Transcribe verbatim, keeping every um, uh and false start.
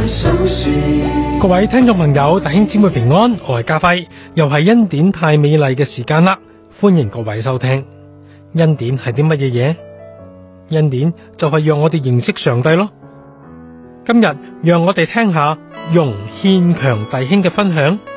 各位聽眾朋友、弟兄姊妹平安，我係家輝，又係恩典太美麗嘅時間啦，歡迎各位收聽。恩典係啲乜嘢嘢？恩典就係讓我哋認識上帝咯。今日讓我哋聽下容獻強弟兄嘅分享。